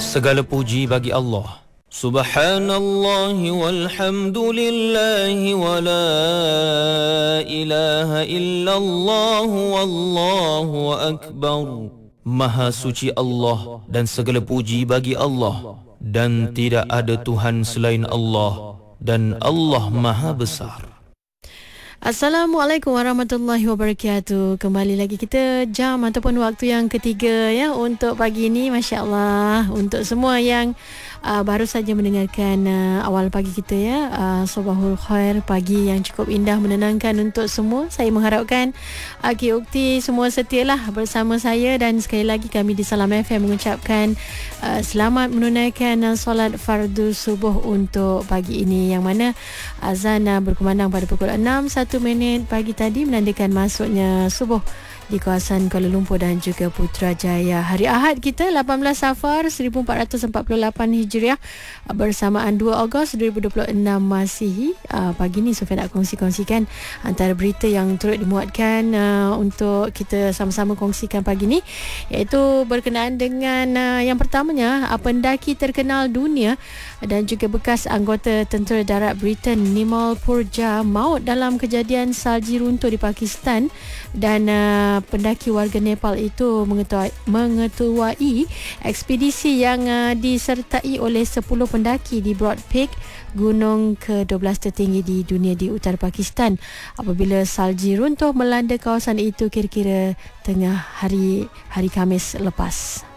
Segala puji bagi Allah. Subhanallah walhamdulillah wa la ilaha illallah wallahu akbar. Maha suci Allah dan segala puji bagi Allah, dan tidak ada Tuhan selain Allah, dan Allah Maha Besar. Assalamualaikum warahmatullahi wabarakatuh. Kembali lagi kita jam ataupun waktu yang ketiga ya untuk pagi ini. Masya Allah, untuk semua yang baru saja mendengarkan awal pagi kita ya, Sobahul Khair, pagi yang cukup indah menenangkan untuk semua. Saya mengharapkan Aki Ukti semua setialah bersama saya, dan sekali lagi kami di Salam FM mengucapkan selamat menunaikan solat fardu subuh untuk pagi ini, yang mana azan berkumandang pada pukul 6:01 pagi tadi menandakan masuknya subuh di kawasan Kuala Lumpur dan juga Putrajaya. Hari Ahad kita 18 Safar 1448 Hijriah bersamaan 2 Ogos 2026 Masihi. Pagi ni Sofia nak kongsikan antara berita yang turut dimuatkan untuk kita sama-sama kongsikan pagi ni, iaitu berkenaan dengan yang pertamanya, pendaki terkenal dunia dan juga bekas anggota tentera darat Britain Nimal Purja maut dalam kejadian salji runtuh di Pakistan, dan pendaki warga Nepal itu mengetuai ekspedisi yang disertai oleh 10 pendaki di Broad Peak, gunung ke-12 tertinggi di dunia di utara Pakistan, apabila salji runtuh melanda kawasan itu kira-kira tengah hari Khamis lepas.